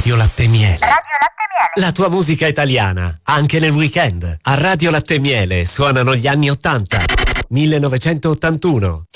Radio Latte Miele. Radio Latte Miele. La tua musica italiana, anche nel weekend. A Radio Latte Miele suonano gli anni 80. 1981.